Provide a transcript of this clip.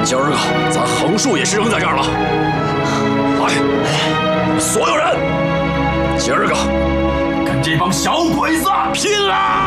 今儿个咱横竖也是扔在这儿了。来，所有人，今儿个跟这帮小鬼子拼了！